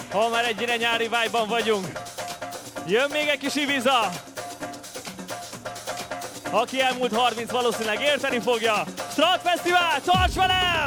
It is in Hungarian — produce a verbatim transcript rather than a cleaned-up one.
ha már egyre nyári vibe-ban vagyunk. Jön még egy kis Ibiza. Aki elmúlt harminc valószínűleg érteni fogja. Strat Fesztivál, tarts velem!